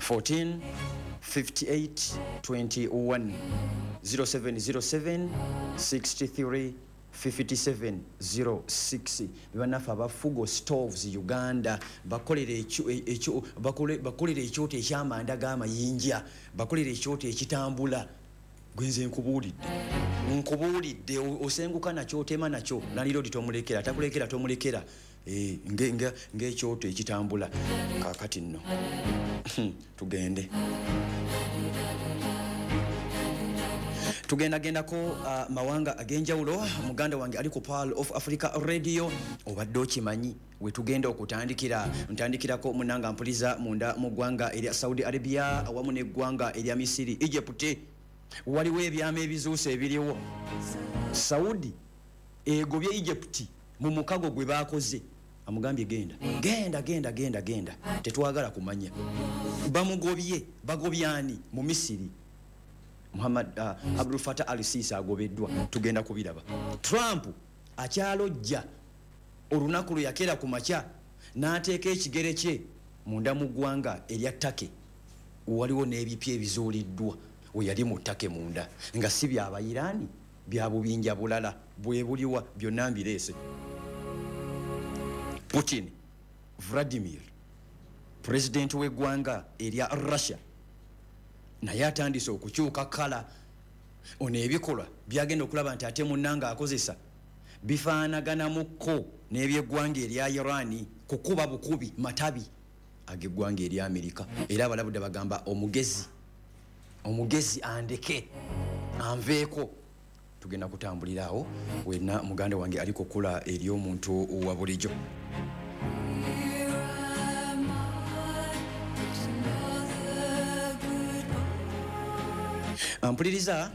14 58 21 0707 63 5706 bibanafa abafugo stoves Uganda bakolera ekyoto ekyamanda g'amayinja bakolera ekyoto ekitambula gwenze nkubuulidde osenguka nakyo otema nakyo nalirodi tomulekera takulekera tomulekera ng'ekyoto ekitambula kakati nno tugende tugendagendako mawanga ag'enjawulo. Muganda wange ali ku Pearl of Africa Radio obadde okimanyi we tugenda okutandikira ntandikirako munanga mpuliza munda mu ggwanga erya Saudi Arabia awamu n'eggwanga erya Misiri Egypt waliwo ebyama ebizuuse ebiriwo. Saudi egobye Egypt mu mukago gwe baakoze amugambye genda tetwagala kumanya bamugobye bagobyani mu Misiri Muhammad Abdul Fattah al-Sisi agobeddwa tugenda kubiraba. Trump akyalojja olunaku lwe yakera ku makya n'ateeka ekigere kye munda mu ggwanga erya Turkey waliwo n'ebipya ebizuuliddwa we yali mu Turkey munda nga si byaba Irani bya bubinja bulala bwe buliwa byonna mbireese. Putin Vladimir president w'eggwanga erya Russia naye atandise okukyuka kala ono ebikolwa byagenda okulaba nti ate munnanga akozesa bifaanaganamuko n'ebyeggwanga erya Irani kukuba bukubi matabi ag'eggwanga erya Amerika. Era abalabudde bagamba omugezi andeke anveeko tugenda kutambulirawo wenna muganda wange aliko kula eri omuntu wa bulijjo. Ampuliriza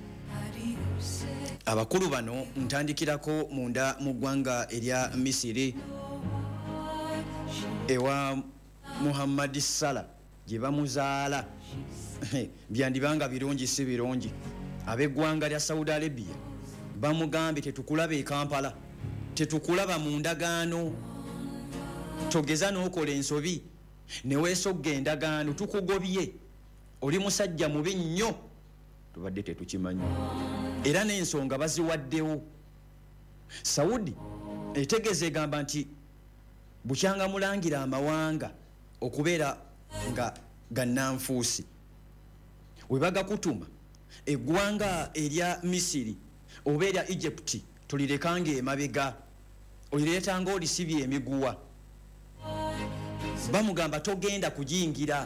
abakulu bano ntandikirako munda mu ggwanga erya Misiri ewa Muhammad Salah gye bamuzaala byandibanga birungi si birungi. Ab'eggwanga lya Saudi Arabia bamugambye tetukulaba e Kampala tetukulaba mu ndagaano togeza n'okola ensobi ne weesogga endagaano tukugobye oli musajja mubi nnyo tubadde tetukimanyi era n'ensonga baziwaddewo. Saudi etegeeza egamba nti bukyanga mulangira amawanga okubeera nga gannanfuusi we bagakutuma eggwanga erya Misiri oba erya Egypt tulirekanga emabega olireetanga olisibye emiguwa bamugamba togenda kuyingira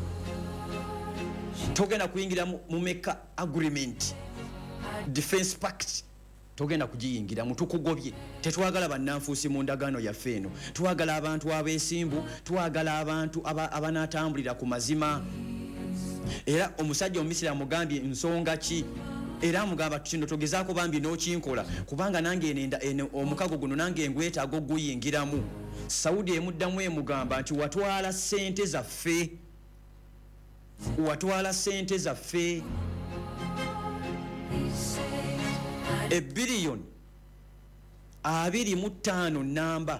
mu Mecca agreement defense pact togenda kugiyingira mutukugobye tetwagala bannanfuusi mu ndagaano yaffe eno twagala abantu abeesimbu twagala abantu abanatambulira ku mazima. Era omusajja omumisiri amugambye nsonga ki era amugamba kino togezaako bambi n'okinkola kubanga nange omukago guno nange ngwetaaga oguyingiramu. Saudi emuddamu emugamba nti watwala ssente zaffe $2.25 namba.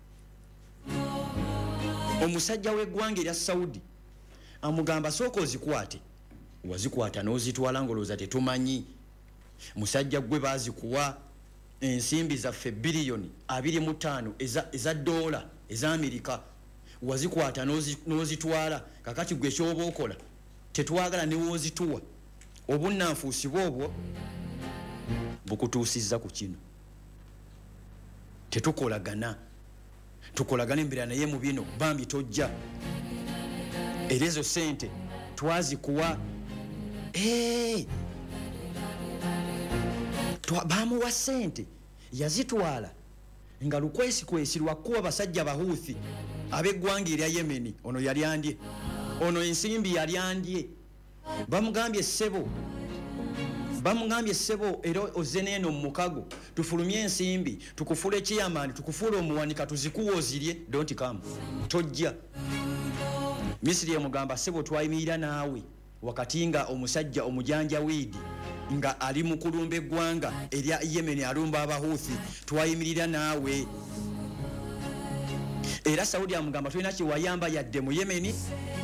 Omusajja w'eggwanga erya Saudi amugamba sooka ozikwate wazikwata n'ozitwala ngolooza tetumanyi musajja gwe baazikuwa ensimbi zaffe $2.25 eza dola eza Amerika wazikwata n'ozitwala kakati gwe kyoba okola tetwagala newoozituwa obunnanfuusi bwobwo bukutuusizza ku kino tetukolagana embeera naye mu bino bambi tojja era ezo sente twazikuwa bamuwa sente yazitwala nga lukwesikwesi lwakuba basajja bahuuthi ab'eggwanga erya Yemeni ono yalyandye ono ensimbi yalyandye bamugambye ssebo era ozze n'eno mu mukago tufulumye ensimbi tukufuula ekiyamaani tukufuula omuwanika tuzikuwa ozirye don't come tojja. Misiri emugamba ssebo twayimirira naawe wakati nga omusajja omujanjawiidi nga ali mu kulumba eggwanga erya Yemeni alumba abahuuthi twayimirira naawe. Era Saudi amugamba tulina kiwayamba yadde mu Yemeni